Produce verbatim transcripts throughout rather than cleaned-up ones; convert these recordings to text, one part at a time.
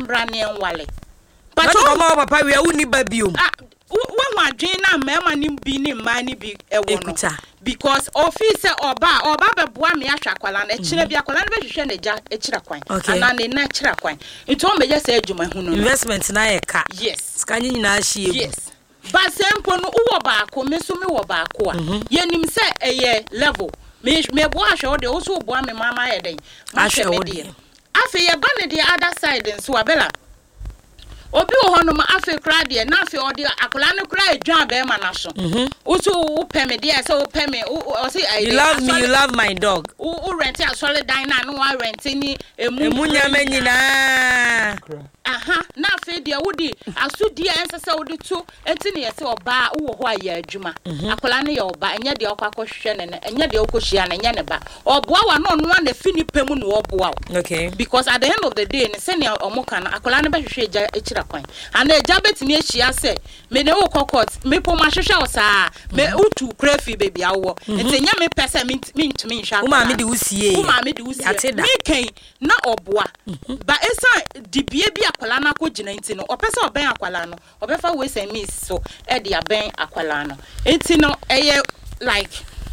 brane en wale but mama papa we uni babium ah when wadwen na mema ni bi ni ma ni bi e wo no because office oba oba beboa me ahwa kwala na ekire bi akwala na be hwehwe na ja ekira kwan ana ne na ekira kwan nti o me je say adwuma hu no investment na ye ka yes skanye nyina hye yes but sempo no wo ba ko me so me wo ba ko a ye nim se eye level me me bo ahwe wo de wo so bo me mama ye den ahwe wo de afi ye ba ne de other side nso abela obi wo hono ma afi kra de na afi odi akola ne kra edwan be ma na so usu wo peme de say wo peme o say I you love me you love my dog wo rent a solid dine na no wa rent ni emu nyama nyina aha na afi de wo di asudi ense se wo di tu enti ne yese oba wo ho aye adwuma akola ne ye oba enye de okwakohwe ne enye de okohia na enye ne ba oboa wa no no na fini pemu no oboa okay because at the end of the day ne se ne omoka na akola ne be hwehwe eja ekira kwan ana eja betimi ehia se me ne wo kokot me po ma hwehwe o saa me utu krefi baby awo enti nya me pese me ntumi nhwa wo ma me de usie wo ma me de usie me ken na oboa ba esa dibie bi akwala na ko gina enti no opese oben akwala no obefa we say miss so e de aben akwala no enti no eye like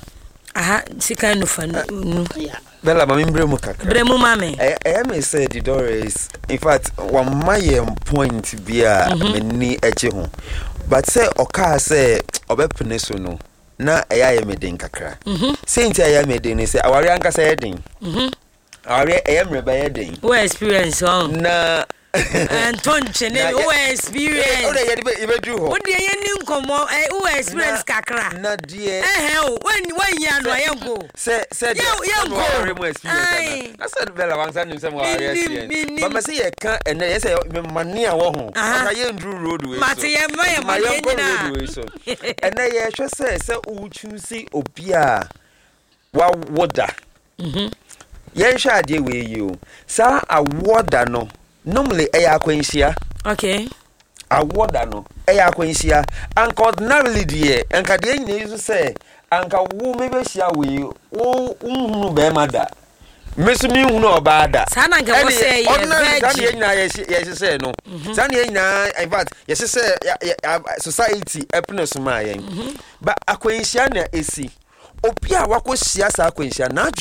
aha sika no fa no yeah Bella mami bremu kakra bremu mame I I may say the door is in fact one my point bia meni eche ho but say oka say obepene so no na eya ye meden kakra say nti eya meden ni say aware anka say eden mhm aware eya mreba eden we experience on na Anton chene who experience. O dey you be do ho. O dey yen nkomo eh who experience kakra. Na die. Eh eh when when you no yenko. Say say yenko mo experience. I said Bella wan say nim wa experience. But me say ye kan and ye say me mane a wo ho. Aka ye ndru road way. Mate ye ma ye ma ye nyina. And ye hwe say say u choose obi a wa woda. Mhm. Ye hwe ade we yi o. Sa awoda no normally eya akwanhia okay awoda no eya akwanhia anka ordinarily die anka de nyina yiso say anka wo mebehia we wo nhunu be mada mesu mi nhunu obada sana nka wo say ordinarily dan ye nyina ye say no sana ye nyina in fact ye say society epnes ma yen but akwanhia na esi obi a wakohia sa akwanhia na